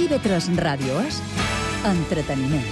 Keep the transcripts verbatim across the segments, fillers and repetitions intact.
I V tres Ràdio és entreteniment.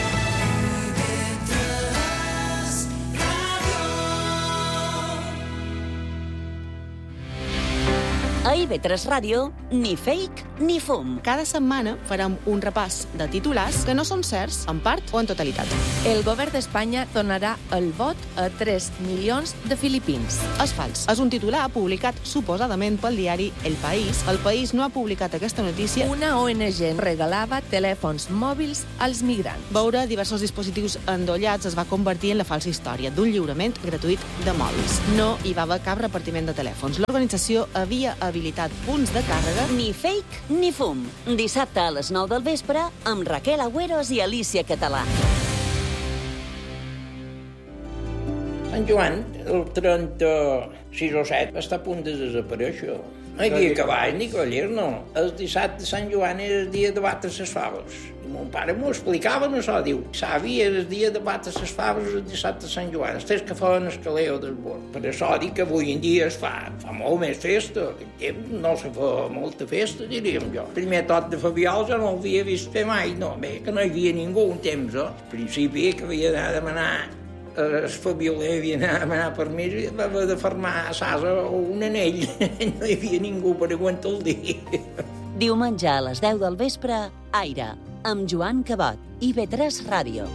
A I V tres Ràdio, ni fake ni fum. Cada setmana farem un repàs de titulars que no són certs, en part o en totalitat. El govern d'Espanya donarà el vot a tres milions de filipins. És fals. És un titular publicat suposadament pel diari El País. El País no ha publicat aquesta notícia. Una O N G regalava telèfons mòbils als migrants. Veure diversos dispositius endollats es va convertir en la falsa història d'un lliurament gratuït de mòbils. No hi va haver cap repartiment de telèfons. L'organització havia habilitat punts de càrrega. Ni fake ni fum. Dissabte a les nou del vespre amb Raquel Agüeros i Alicia Català. Sant Joan, el trenta-sis o set, està a punt de desaparèixer. No hi havia cavall ni coller, no. El dissabte de Sant Joan era el dia de batre les faves. I mon pare m'ho explicava, no això, diu, savi, era el dia de batre les faves el dissabte de Sant Joan. Els que feien el caleo del bord. Per això dic que avui en dia es fa, fa molt més festa. En temps no se fa molta festa, diríem jo. El primer tot de Fabiol jo no l'havia vist fer mai, no. Bé, que no hi havia ningú un temps, eh? Al principi que havia d'anar a demanar el Fabioler havia d'anar a demanar permís i va haver de fermar a Sasa un anell. No hi havia ningú per aguantar el dia. Diumenge a les deu del vespre, Aire, amb Joan Cabot, I V tres Ràdio.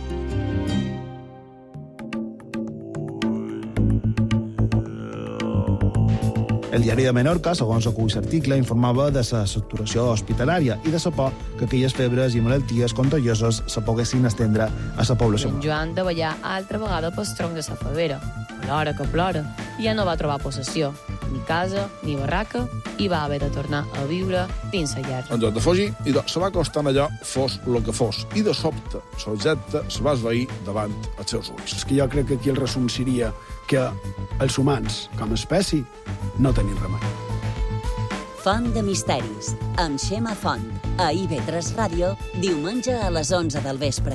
El diari de Menorca, segons acull l'article, informava de la saturació hospitalària i de la por que aquelles febres i malalties contagioses se poguessin estendre a la població. En Joan de ballar altra vegada pel tronc de la favera. A l'hora que plora, ja no va trobar possessió, ni casa, ni barraca, i va haver de tornar a viure dins la llar. En lloc de fugir, idò, se va acostant allò, fos el que fos, i de sobte, l'objecte se va esvair davant els seus ulls. És que jo crec que aquí el resum seria que els humans, com a espècie, no tenim remei. Font de misteris, amb Xema Font, a I V tres Ràdio, diumenge a les onze del vespre.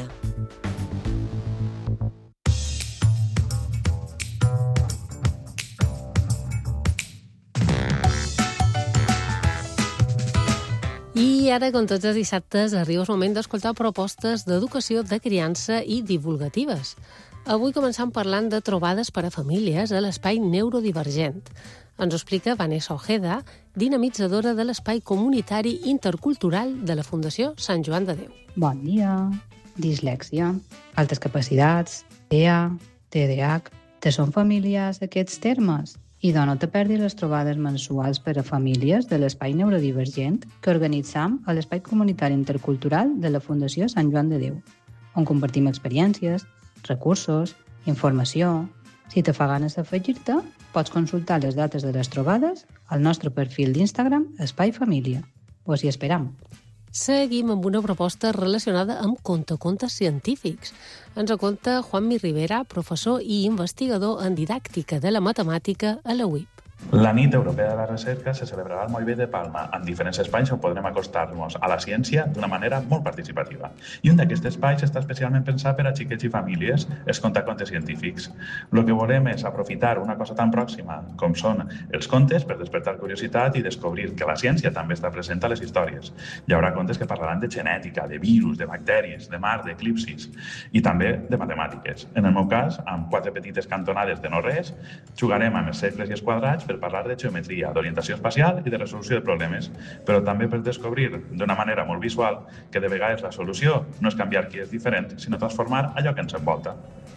I ara, com tots els dissabtes, arriba el moment d'escoltar propostes d'educació, de criança i divulgatives. Avui començam parlant de trobades per a famílies a l'espai neurodivergent. Ens ho explica Vanessa Ojeda, dinamitzadora de l'espai comunitari intercultural de la Fundació Sant Joan de Déu. Bon dia. Dislèxia, altes capacitats, T E A, T D A H... Te són familiars aquests termes? I no te perdis les trobades mensuals per a famílies de l'espai neurodivergent que organitzam a l'espai comunitari intercultural de la Fundació Sant Joan de Déu, on compartim experiències, recursos, informació. Si te fa ganes d'afegir-te, pots consultar les dates de les trobades al nostre perfil d'Instagram Espai Família. Us hi esperam. Seguim amb una proposta relacionada amb contacontes científics. Ens ho conta Juanmi Rivera, professor i investigador en didàctica de la matemàtica a la U I P. La nit europea de la recerca se celebrarà al Moll Vell de Palma, amb diferents espais on podrem acostar-nos a la ciència d'una manera molt participativa. I un d'aquests espais està especialment pensat per a xiquets i famílies, els contacontes científics. El que volem és aprofitar una cosa tan pròxima com són els contes per despertar curiositat i descobrir que la ciència també està present a les històries. Hi haurà contes que parlaran de genètica, de virus, de bacteris, de mar, d'eclipsis i també de matemàtiques. En el meu cas, amb quatre petites cantonades de no res, jugarem amb els cercles i els quadrats per parlar de geometria, d'orientació espacial i de resolució de problemes, però també per descobrir d'una manera molt visual que de vegades la solució no és canviar qui és diferent, sinó transformar allò que ens envolta.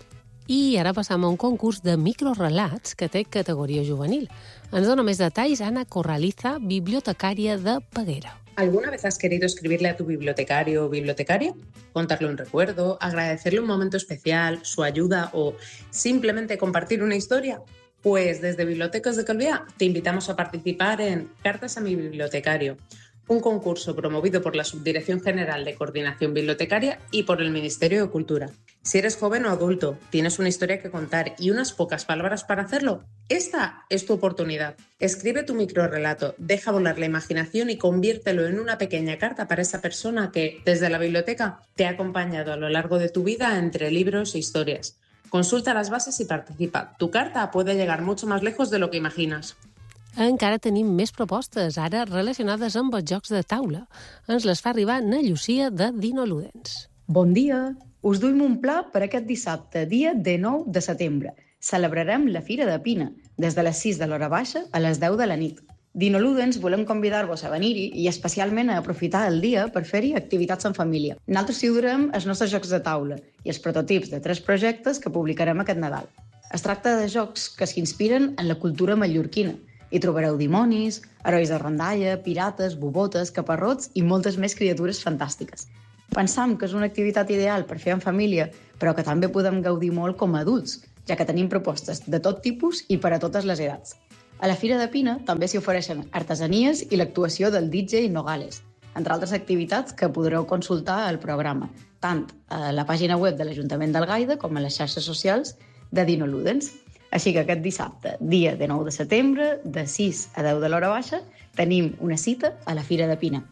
I ara passam a un concurs de microrelats que té categoria juvenil. Ens dona més detalls Ana Corraliza, bibliotecària de Peguera. ¿Alguna vez has querido escribirle a tu bibliotecario o bibliotecaria? ¿Contarle un recuerdo, agradecerle un momento especial, su ayuda o simplemente compartir una historia? Pues desde Bibliotecas de Calviá te invitamos a participar en Cartas a mi bibliotecario, un concurso promovido por la Subdirección General de Coordinación Bibliotecaria y por el Ministerio de Cultura. Si eres joven o adulto, tienes una historia que contar y unas pocas palabras para hacerlo, esta es tu oportunidad. Escribe tu microrrelato, deja volar la imaginación y conviértelo en una pequeña carta para esa persona que, desde la biblioteca, te ha acompañado a lo largo de tu vida entre libros e historias. Consulta las bases y participa. Tu carta puede llegar mucho más lejos de lo que imaginas. Encara tenim més propostes, ara relacionades amb els jocs de taula. Ens les fa arribar na Llucia de Dino Ludens. Bon dia! Us duim un pla per aquest dissabte, dia dinou de setembre. Celebrarem la Fira de Pina, des de les sis de l'hora baixa a les deu de la nit. Dino Ludens volem convidar-vos a venir-hi i especialment a aprofitar el dia per fer-hi activitats en família. Nosaltres hi durem els nostres jocs de taula i els prototips de tres projectes que publicarem aquest Nadal. Es tracta de jocs que s'inspiren en la cultura mallorquina. Hi trobareu dimonis, herois de rondalla, pirates, bobotes, caparrots i moltes més criatures fantàstiques. Pensam que és una activitat ideal per fer en família, però que també podem gaudir molt com a adults, ja que tenim propostes de tot tipus i per a totes les edats. A la Fira de Pina també s'hi ofereixen artesanies i l'actuació del D J Nogales, entre altres activitats que podreu consultar al programa, tant a la pàgina web de l'Ajuntament d'Algaida com a les xarxes socials de Dino Ludens. Així que aquest dissabte, dia dinou de setembre, de sis a deu de l'hora baixa, tenim una cita a la Fira de Pina.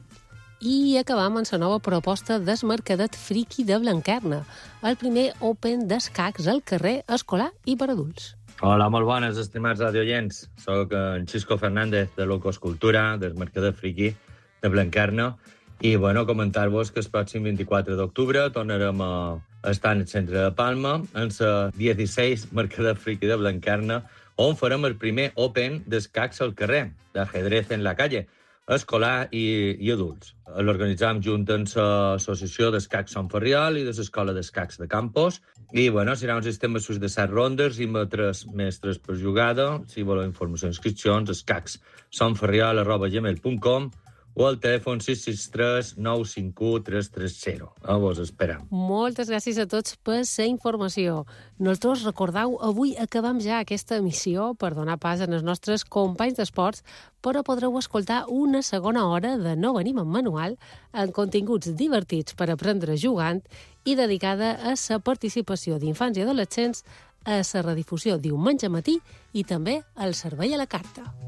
I acabam amb la nova proposta del Mercadet Friki de Blanquerna, el primer Open d'escacs al carrer escolar i per adults. Hola, molt bones, estimats radioients. Soc en Xisco Fernández, de Locos Cultura, del Mercadet Friki de Blanquerna, i bueno, comentar-vos que el pròxim vint-i-quatre d'octubre tornarem a estar en el centre de Palma, en la dissetze Mercadet Friki de Blanquerna, on farem el primer Open d'escacs al carrer, d'ajedrez en la calle, escolar i, i adults. L'organitzam junt amb l'Associació d'Escacs Sant Ferriol i de l'Escola d'Escacs de Campos. I, bueno, serà un sistema de set rondes i amb tres mestres per jugada. Si voleu informació i inscripcions, escacs santferriol arroba gmail punt com o al telèfon sis sis tres nou cinc u tres tres zero. A vos esperam. Moltes gràcies a tots per la informació. Nosaltres, recordeu, avui acabam ja aquesta emissió per donar pas als nostres companys d'esports, però podreu escoltar una segona hora de No venim en manual amb continguts divertits per aprendre jugant i dedicada a la participació d'infants i adolescents, a la redifusió diumenge matí i també al servei a la carta.